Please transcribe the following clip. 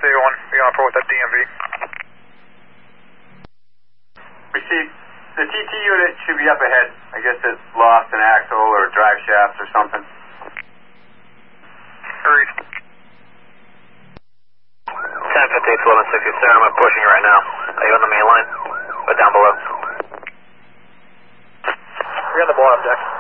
1, be on report with that DMV. Received. The TT unit should be up ahead. I guess it lost an axle or drive shaft or something. Hurry. 10-15, 1167, I'm pushing right now. Are you on the main line? Or down below? We're on the bottom deck.